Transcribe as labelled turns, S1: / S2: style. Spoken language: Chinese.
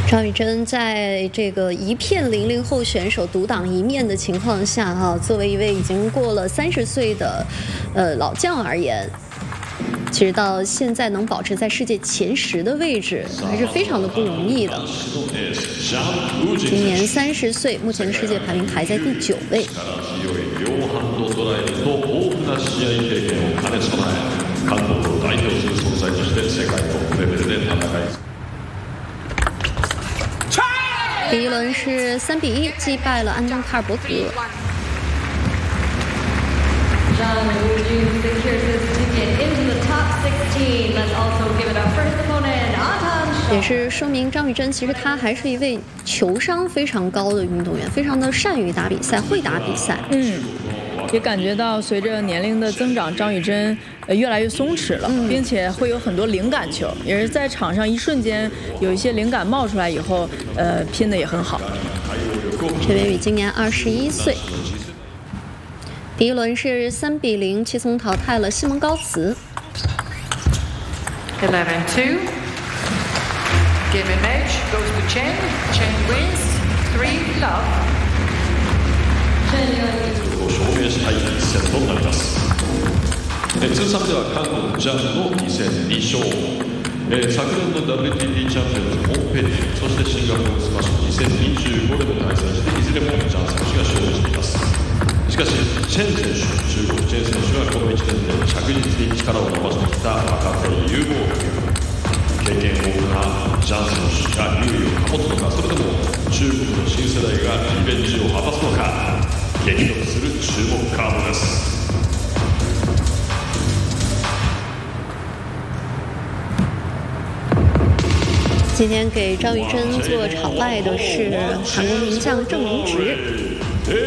S1: 张雨铮在这个一片00后选手独当一面的情况下，作为一位已经过了30岁的老将而言，其实到现在能保持在世界前10的位置，还是非常的不容易的。今年30岁，目前世界排名排在第9位。第一轮是3比1击败了安东·卡尔伯格。也是说明张雨铮其实他还是一位球商非常高的运动员，非常的善于打比赛，会打比赛。
S2: 也感觉到随着年龄的增长，张雨铮越来越松弛了，并且会有很多灵感球，也是在场上一瞬间有一些灵感冒出来以后，拼的也很好。
S1: 这位今年21岁。第一轮是3比0轻松淘汰了西蒙高茨。
S3: 11-2 Game and match goes to Chen. Chen wins 3-love.
S4: 証明したい一戦となります。通算では韓国ジャンの2戦2勝。昨年の WTT チャンピオンズモンペリエ、そしてシンガポールスマッシュ2025でも対戦していずれもジャン選手が勝利しています。しかしチェン選手、中国チェン選手はこの1年で着実に力を伸ばしてきた若手有望格。経験豊富なジャン選手が優位を保つのか、それとも中国の新世代がリベンジを果たすのか、激突する注目カードです。
S1: 今天给张雨铮做场外的是韩国名将郑明植。